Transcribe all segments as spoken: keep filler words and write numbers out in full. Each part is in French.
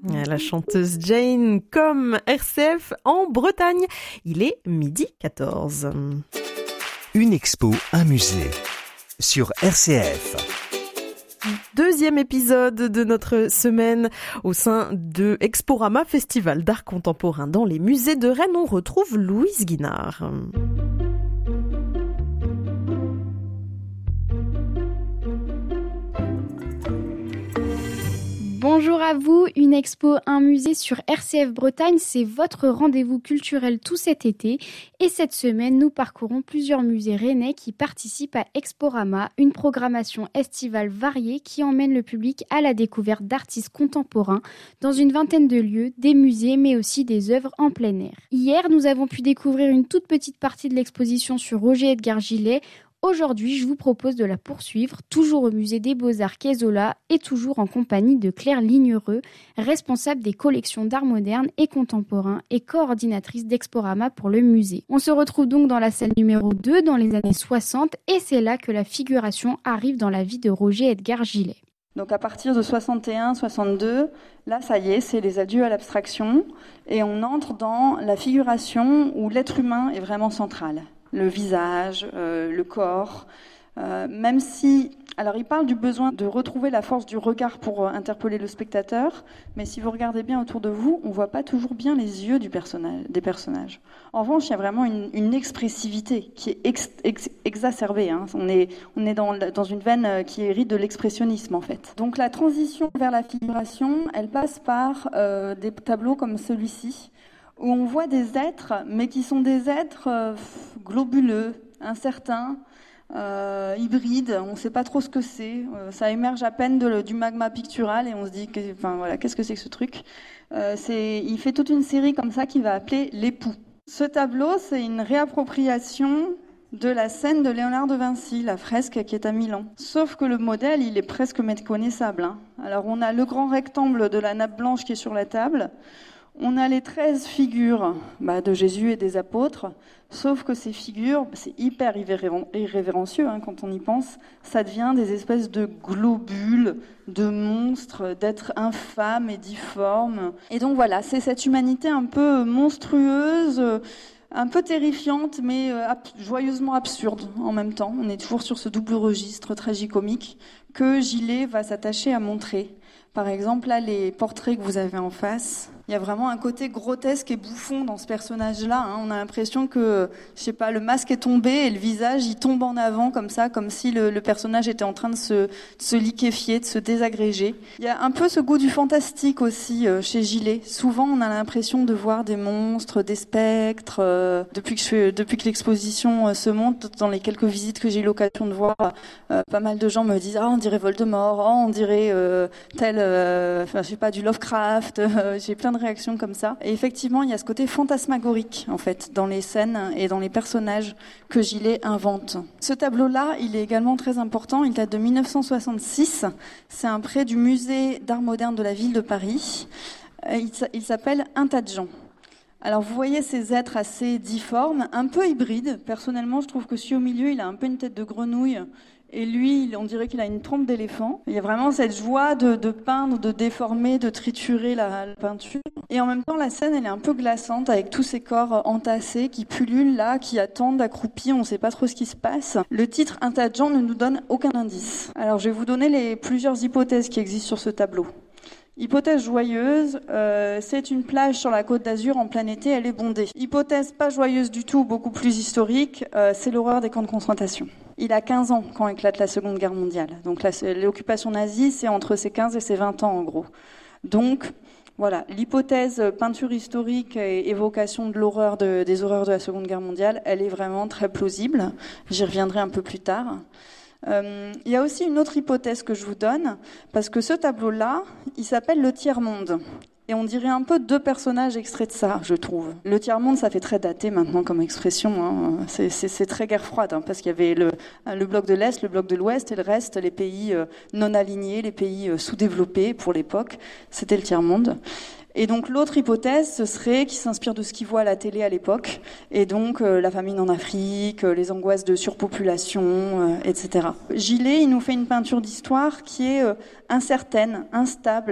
La chanteuse Jane comme R C F en Bretagne. Il est midi quatorze. Une expo, un musée sur R C F. Deuxième épisode de notre semaine au sein de Exporama, Festival d'art contemporain dans les musées de Rennes. On retrouve Louise Guinard. Bonjour à vous, une expo, un musée sur R C F Bretagne, c'est votre rendez-vous culturel tout cet été. Et cette semaine, nous parcourons plusieurs musées rennais qui participent à Exporama, une programmation estivale variée qui emmène le public à la découverte d'artistes contemporains dans une vingtaine de lieux, des musées mais aussi des œuvres en plein air. Hier, nous avons pu découvrir une toute petite partie de l'exposition sur Roger Edgar Gillet. Aujourd'hui, je vous propose de la poursuivre, toujours au musée des Beaux-Arts Quaizola et toujours en compagnie de Claire Lignereux, responsable des collections d'art moderne et contemporain et coordinatrice d'Exporama pour le musée. On se retrouve donc dans la salle numéro deux dans les années soixante et c'est là que la figuration arrive dans la vie de Roger Edgar Gillet. Donc à partir de soixante et un soixante-deux, là ça y est, c'est les adieux à l'abstraction et on entre dans la figuration où l'être humain est vraiment central. Le visage, euh, le corps, euh, même si... Alors il parle du besoin de retrouver la force du regard pour euh, interpeller le spectateur, mais si vous regardez bien autour de vous, on ne voit pas toujours bien les yeux du personnage, des personnages. En revanche, il y a vraiment une, une expressivité qui est ex, ex, exacerbée. Hein. On est, on est dans, dans une veine qui hérite de l'expressionnisme en fait. Donc la transition vers la figuration, elle passe par euh, des tableaux comme celui-ci, où on voit des êtres, mais qui sont des êtres euh, globuleux, incertains, euh, hybrides, on ne sait pas trop ce que c'est, euh, ça émerge à peine de, du magma pictural et on se dit, que, enfin, voilà, qu'est-ce que c'est que ce truc euh, c'est, il fait toute une série comme ça qu'il va appeler l'époux. Ce tableau, c'est une réappropriation de la scène de Léonard de Vinci, la fresque qui est à Milan. Sauf que le modèle, il est presque méconnaissable. Hein. Alors on a le grand rectangle de la nappe blanche qui est sur la table. On a les treize figures bah, de Jésus et des apôtres, sauf que ces figures, c'est hyper irrévérencieux hein, quand on y pense, ça devient des espèces de globules, de monstres, d'êtres infâmes et difformes. Et donc voilà, c'est cette humanité un peu monstrueuse, un peu terrifiante, mais ab- joyeusement absurde en même temps. On est toujours sur ce double registre tragicomique que Gillet va s'attacher à montrer. Par exemple, là, les portraits que vous avez en face, il y a vraiment un côté grotesque et bouffon dans ce personnage-là. Hein. On a l'impression que, je sais pas, le masque est tombé et le visage, il tombe en avant comme ça, comme si le, le personnage était en train de se, de se liquéfier, de se désagréger. Il y a un peu ce goût du fantastique aussi euh, chez Gillet. Souvent, on a l'impression de voir des monstres, des spectres. Euh, depuis que je, depuis que l'exposition euh, se monte, dans les quelques visites que j'ai eu l'occasion de voir, euh, pas mal de gens me disent « Ah, on dirait Voldemort, oh, on dirait euh, tel, euh, enfin, je sais pas, du Lovecraft. Euh, » J'ai plein de réactions comme ça. Et effectivement, il y a ce côté fantasmagorique, en fait, dans les scènes et dans les personnages que Gillet invente. Ce tableau-là, il est également très important. Il date de dix-neuf cent soixante-six. C'est un prêt du musée d'art moderne de la ville de Paris. Il s'appelle Un tas de gens. Alors, vous voyez ces êtres assez difformes, un peu hybrides. Personnellement, je trouve que celui au milieu, il a un peu une tête de grenouille. Et lui, on dirait qu'il a une trompe d'éléphant. Il y a vraiment cette joie de, de peindre, de déformer, de triturer la, la peinture. Et en même temps, la scène, elle est un peu glaçante avec tous ces corps entassés qui pullulent là, qui attendent accroupis. On ne sait pas trop ce qui se passe. Le titre « Un tas de gens » ne nous donne aucun indice. Alors, je vais vous donner les plusieurs hypothèses qui existent sur ce tableau. Hypothèse joyeuse, euh, c'est une plage sur la Côte d'Azur en plein été, elle est bondée. Hypothèse pas joyeuse du tout, beaucoup plus historique, euh, c'est l'horreur des camps de concentration. Il a quinze ans quand éclate la Seconde Guerre mondiale. Donc la, l'occupation nazie, c'est entre ses quinze et ses vingt ans en gros. Donc voilà, l'hypothèse peinture historique et évocation de l'horreur de, des horreurs de la Seconde Guerre mondiale, elle est vraiment très plausible. J'y reviendrai un peu plus tard. Euh, il y a aussi une autre hypothèse que je vous donne, parce que ce tableau-là, il s'appelle le tiers-monde. Et on dirait un peu deux personnages extraits de ça, je trouve. Le tiers-monde, ça fait très daté maintenant comme expression. Hein. C'est, c'est, c'est très guerre froide, hein, parce qu'il y avait le, le bloc de l'Est, le bloc de l'Ouest, et le reste, les pays euh, non alignés, les pays euh, sous-développés pour l'époque, c'était le tiers-monde. Et donc l'autre hypothèse, ce serait qu'il s'inspire de ce qu'il voit à la télé à l'époque, et donc euh, la famine en Afrique, euh, les angoisses de surpopulation, euh, et cetera. Gillet, il nous fait une peinture d'histoire qui est euh, incertaine, instable,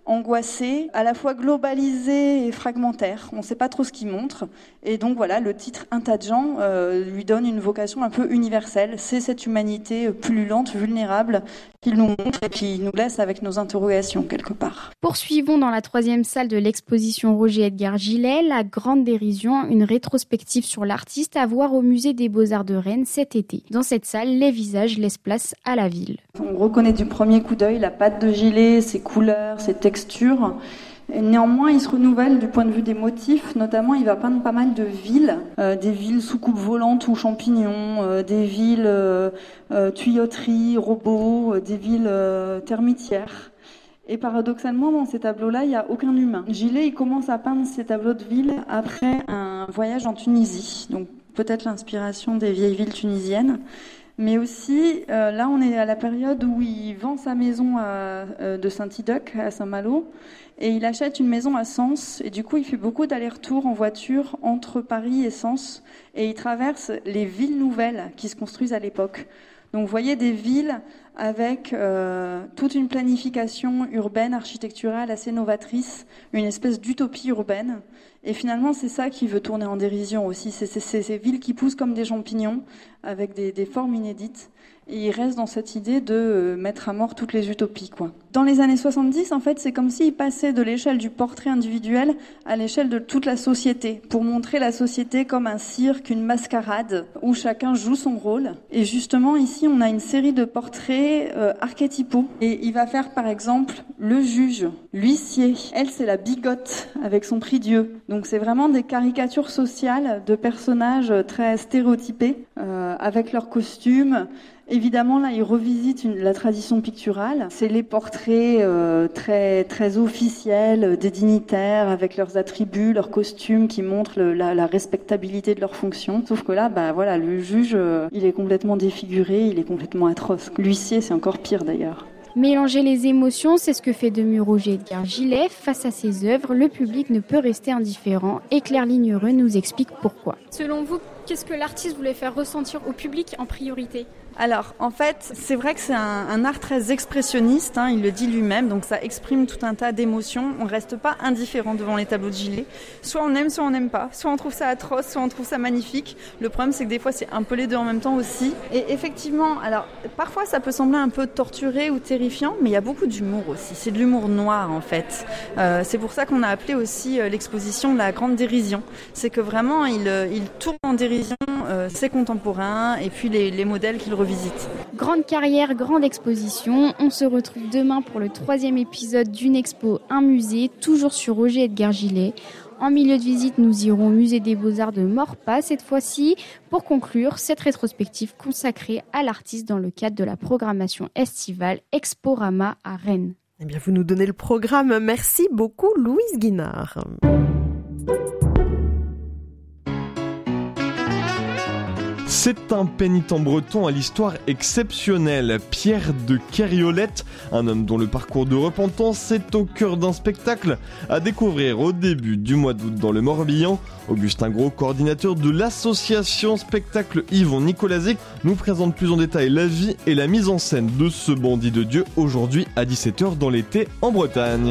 angoissé, à la fois globalisé et fragmentaire. On ne sait pas trop ce qu'il montre. Et donc voilà, le titre Un tas de gens euh, lui donne une vocation un peu universelle. C'est cette humanité pullulante, vulnérable, qu'il nous montre et qui nous laisse avec nos interrogations quelque part. Poursuivons dans la troisième salle de l'exposition Roger Edgar Gillet, La Grande Dérision, une rétrospective sur l'artiste à voir au musée des Beaux-Arts de Rennes cet été. Dans cette salle, les visages laissent place à la ville. On reconnaît du premier coup d'œil la patte de Gillet, ses couleurs, ses textures. Et néanmoins, il se renouvelle du point de vue des motifs. Notamment, il va peindre pas mal de villes, euh, des villes sous coupe volante ou champignons, euh, des villes euh, euh, tuyauteries, robots, euh, des villes euh, termitières. Et paradoxalement, dans ces tableaux-là, il n'y a aucun humain. Gillet, il commence à peindre ces tableaux de villes après un voyage en Tunisie. Donc peut-être l'inspiration des vieilles villes tunisiennes. Mais aussi, euh, là, on est à la période où il vend sa maison à, euh, de Saint-Idoc, à Saint-Malo, et il achète une maison à Sens. Et du coup, il fait beaucoup d'allers-retours en voiture entre Paris et Sens, et il traverse les villes nouvelles qui se construisent à l'époque. Donc, vous voyez des villes avec euh, toute une planification urbaine, architecturale assez novatrice, une espèce d'utopie urbaine. Et finalement, c'est ça qui veut tourner en dérision aussi. C'est, c'est, c'est ces villes qui poussent comme des champignons, avec des, des formes inédites. Et il reste dans cette idée de euh, mettre à mort toutes les utopies, quoi. Dans les années soixante-dix, en fait, c'est comme s'il passait de l'échelle du portrait individuel à l'échelle de toute la société, pour montrer la société comme un cirque, une mascarade, où chacun joue son rôle. Et justement, ici, on a une série de portraits euh, archétypaux. Et il va faire, par exemple, le juge, l'huissier. Elle, c'est la bigote, avec son prie-dieu. Donc, c'est vraiment des caricatures sociales de personnages très stéréotypés, euh, avec leurs costumes. Évidemment, là, il revisite une, la tradition picturale. C'est les portraits euh, très très officiels des dignitaires avec leurs attributs, leurs costumes qui montrent le, la, la respectabilité de leur fonction. Sauf que là, bah voilà, le juge, euh, il est complètement défiguré, il est complètement atroce. L'huissier, c'est encore pire d'ailleurs. Mélanger les émotions, c'est ce que fait de mieux Roger Edgar Gillet. Face à ses œuvres, le public ne peut rester indifférent. Et Claire Lignereux nous explique pourquoi. Selon vous, qu'est-ce que l'artiste voulait faire ressentir au public en priorité ? Alors, en fait, c'est vrai que c'est un, un art très expressionniste, hein, il le dit lui-même, donc ça exprime tout un tas d'émotions. On ne reste pas indifférent devant les tableaux de Gillet. Soit on aime, soit on n'aime pas. Soit on trouve ça atroce, soit on trouve ça magnifique. Le problème, c'est que des fois, c'est un peu les deux en même temps aussi. Et effectivement, alors, parfois, ça peut sembler un peu torturé ou terrifiant, mais il y a beaucoup d'humour aussi. C'est de l'humour noir, en fait. Euh, c'est pour ça qu'on a appelé aussi euh, l'exposition La Grande Dérision. C'est que vraiment, il, euh, il tourne en dérision euh, ses contemporains et puis les, les modèles qu'il revisite. Grande carrière, grande exposition. On se retrouve demain pour le troisième épisode d'une expo Un musée, toujours sur Roger Edgar Gillet. En milieu de visite, nous irons au musée des Beaux-Arts de Maurepas cette fois-ci pour conclure cette rétrospective consacrée à l'artiste dans le cadre de la programmation estivale Exporama à Rennes. Eh bien, vous nous donnez le programme. Merci beaucoup, Louise Guinard. C'est un pénitent breton à l'histoire exceptionnelle. Pierre de Kériolette, un homme dont le parcours de repentance est au cœur d'un spectacle à découvrir au début du mois d'août dans le Morbihan. Augustin Gros, coordinateur de l'association Spectacle Yvon Nicolazek, nous présente plus en détail la vie et la mise en scène de ce bandit de Dieu aujourd'hui à dix-sept heures dans l'été en Bretagne.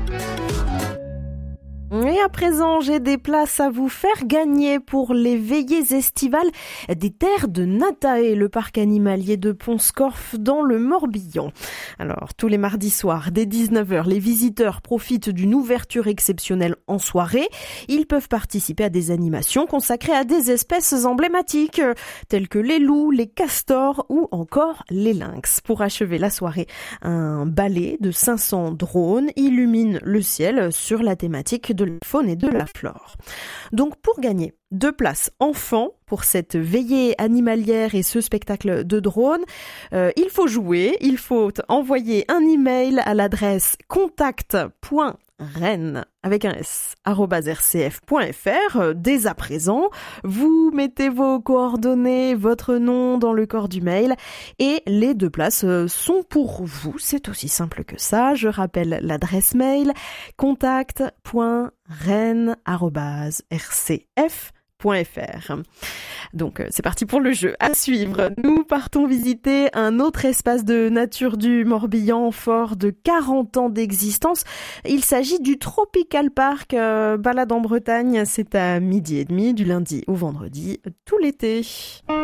Et à présent, j'ai des places à vous faire gagner pour les veillées estivales des terres de Natae, le parc animalier de Pont-Scorff dans le Morbihan. Alors, tous les mardis soirs, dès dix-neuf heures, les visiteurs profitent d'une ouverture exceptionnelle en soirée. Ils peuvent participer à des animations consacrées à des espèces emblématiques, telles que les loups, les castors ou encore les lynx. Pour achever la soirée, un balai de cinq cents drones illumine le ciel sur la thématique de la faune et de la flore. Donc pour gagner deux places enfants pour cette veillée animalière et ce spectacle de drone, euh, il faut jouer, il faut envoyer un email à l'adresse contact point rennes avec un s arobase r c f point f r. Dès à présent, vous mettez vos coordonnées, votre nom dans le corps du mail et les deux places sont pour vous. C'est aussi simple que ça. Je rappelle l'adresse mail contact point rennes arobase r c f point f r. Donc c'est parti pour le jeu. À suivre, nous partons visiter un autre espace de nature du Morbihan fort de quarante ans d'existence. Il s'agit du Tropical Park euh, Balade en Bretagne. C'est à midi et demi du lundi au vendredi tout l'été.